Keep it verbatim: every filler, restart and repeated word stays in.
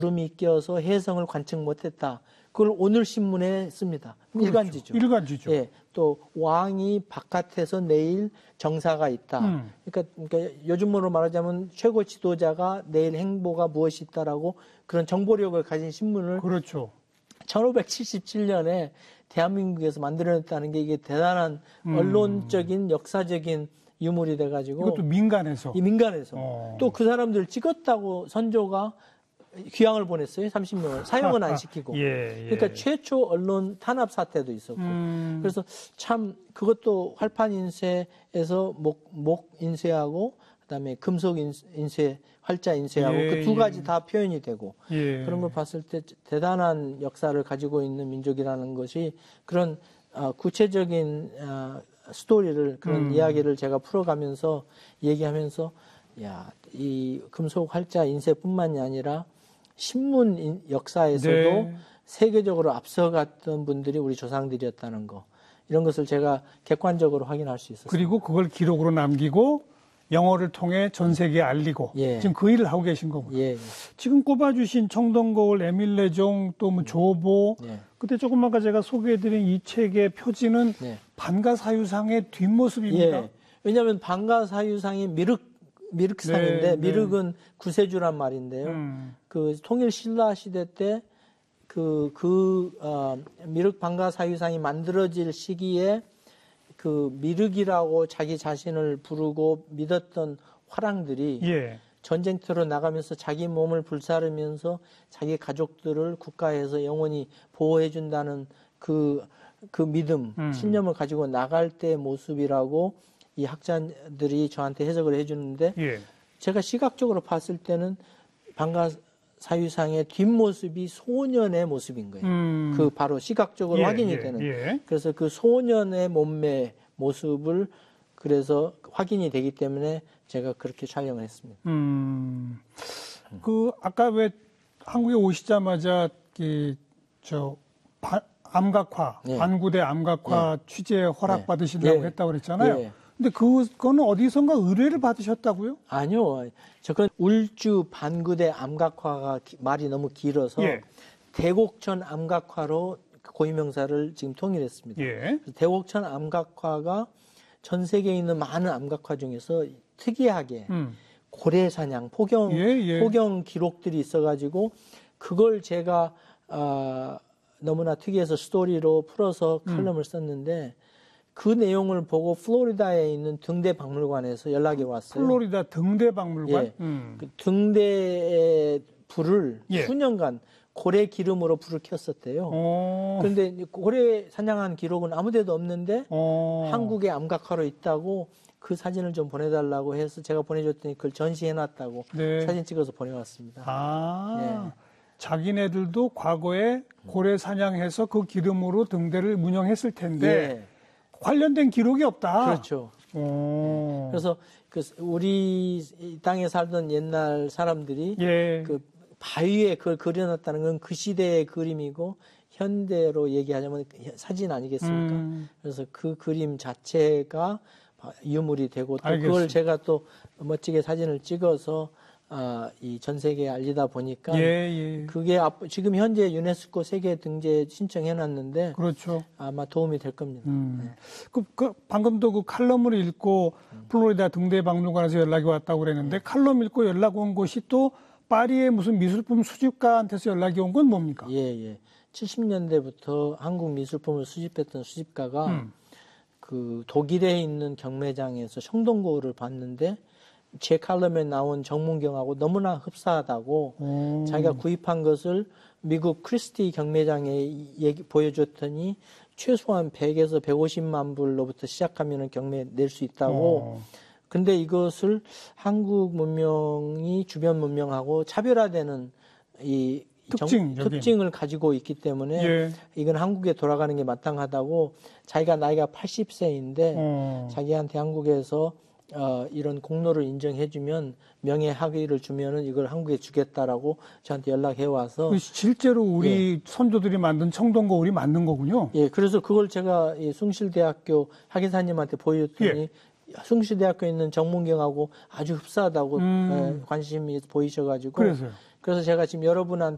구름이 껴서 해성을 관측 못했다. 그걸 오늘 신문에 씁니다. 그렇죠. 일간지죠. 일간지죠. 예, 또 왕이 바깥에서 내일 정사가 있다. 음. 그러니까, 그러니까 요즘으로 말하자면 최고 지도자가 내일 행보가 무엇이 있다라고 그런 정보력을 가진 신문을 그렇죠. 천오백칠십칠 년에 대한민국에서 만들어냈다는 게 이게 대단한 음. 언론적인 역사적인 유물이 돼가지고 이것도 민간에서. 이 민간에서 어. 또 그 사람들 찍었다고 선조가 귀향을 보냈어요. 삼십 명을 사용은 안 시키고. 예, 예. 그러니까 최초 언론 탄압 사태도 있었고. 음. 그래서 참 그것도 활판 인쇄에서 목, 목 인쇄하고 그다음에 금속 인쇄, 활자 인쇄하고 예, 그 두 가지 예. 다 표현이 되고 예. 그런 걸 봤을 때 대단한 역사를 가지고 있는 민족이라는 것이 그런 어, 구체적인 어, 스토리를 그런 음. 이야기를 제가 풀어가면서 얘기하면서 야, 이 금속 활자 인쇄뿐만이 아니라 신문 인, 역사에서도 네. 세계적으로 앞서갔던 분들이 우리 조상들이었다는 거 이런 것을 제가 객관적으로 확인할 수 있었어요. 그리고 그걸 기록으로 남기고 영어를 통해 전 세계에 알리고 예. 지금 그 일을 하고 계신 거고요. 예, 예. 지금 꼽아주신 청동거울, 에밀레종, 또 뭐 조보, 예. 그때 조금 아까 제가 소개해드린 이 책의 표지는 예. 반가사유상의 뒷모습입니다. 예. 왜냐하면 반가사유상이 미륵 미륵상인데 네, 미륵은 구세주란 말인데요. 음. 그 통일 신라 시대 때 그 그 어, 미륵 반가사유상이 만들어질 시기에 그 미륵이라고 자기 자신을 부르고 믿었던 화랑들이 예. 전쟁터로 나가면서 자기 몸을 불사르면서 자기 가족들을 국가에서 영원히 보호해준다는 그, 그 믿음, 음. 신념을 가지고 나갈 때의 모습이라고 이 학자들이 저한테 해석을 해주는데 예. 제가 시각적으로 봤을 때는 반가사유상의 뒷모습이 소년의 모습인 거예요. 음. 그 바로 시각적으로 예, 확인이 예, 되는. 예. 그래서 그 소년의 몸매 모습을 그래서 확인이 되기 때문에 제가 그렇게 촬영을 했습니다. 음. 그 아까 왜 한국에 오시자마자 그저 암각화, 예. 반구대 암각화 예. 취재 허락 받으시려고 예. 했다고 그랬잖아요. 예. 근데 그거는 어디선가 의뢰를 받으셨다고요? 아니요. 저건 울주 반구대 암각화가 기, 말이 너무 길어서 예. 대곡천 암각화로 고유명사를 지금 통일했습니다. 예. 대곡천 암각화가 전 세계에 있는 많은 암각화 중에서 특이하게 음. 고래사냥, 포경, 예, 예. 포경 기록들이 있어가지고 그걸 제가 어, 너무나 특이해서 스토리로 풀어서 칼럼을 음. 썼는데 그 내용을 보고 플로리다에 있는 등대 박물관에서 연락이 왔어요. 플로리다 등대 박물관? 예. 음. 그 등대의 불을 예. 수년간 고래 기름으로 불을 켰었대요. 오. 그런데 고래 사냥한 기록은 아무데도 없는데 오. 한국에 암각화로 있다고 그 사진을 좀 보내달라고 해서 제가 보내줬더니 그걸 전시해놨다고 네. 사진 찍어서 보내왔습니다. 아, 예. 자기네들도 과거에 고래 사냥해서 그 기름으로 등대를 운영했을 텐데 예. 관련된 기록이 없다. 그렇죠. 오. 그래서 그 우리 땅에 살던 옛날 사람들이 예. 그 바위에 그걸 그려놨다는 건 그 시대의 그림이고 현대로 얘기하자면 사진 아니겠습니까? 음. 그래서 그 그림 자체가 유물이 되고 또 알겠습니다. 그걸 제가 또 멋지게 사진을 찍어서 아, 이 전 세계에 알리다 보니까 예, 예. 그게 앞, 지금 현재 유네스코 세계 등재 신청해놨는데 그렇죠. 아마 도움이 될 겁니다. 음. 네. 그, 그 방금도 그 칼럼을 읽고 음. 플로리다 등대 박물관에서 연락이 왔다고 그랬는데 네. 칼럼 읽고 연락 온 곳이 또 파리의 무슨 미술품 수집가한테서 연락이 온 건 뭡니까? 예, 예. 칠십 년대부터 한국 미술품을 수집했던 수집가가 음. 그 독일에 있는 경매장에서 청동거울을 봤는데 제 칼럼에 나온 정문경하고 너무나 흡사하다고 오. 자기가 구입한 것을 미국 크리스티 경매장에 얘기, 보여줬더니 최소한 백에서 백오십만 불로부터 시작하면 경매 낼 수 있다고. 오. 근데 이것을 한국 문명이 주변 문명하고 차별화되는 이 특징, 정, 특징을 가지고 있기 때문에 예. 이건 한국에 돌아가는 게 마땅하다고 자기가 나이가 팔십 세인데 오. 자기한테 한국에서 어, 이런 공로를 인정해주면 명예학위를 주면은 이걸 한국에 주겠다라고 저한테 연락해 와서 실제로 우리 예. 선조들이 만든 청동거울이 맞는 거군요. 예, 그래서 그걸 제가 이 숭실대학교 학예사님한테 보여줬더니 예. 숭실대학교에 있는 정문경하고 아주 흡사하다고 음. 예, 관심이 보이셔가지고 그래서요. 그래서 제가 지금 여러분한테